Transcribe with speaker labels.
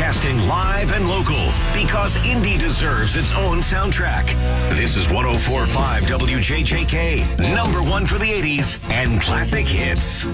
Speaker 1: broadcasting live and local because indie deserves its own soundtrack. This is 104.5 WJJK, number one for the 80s and classic hits.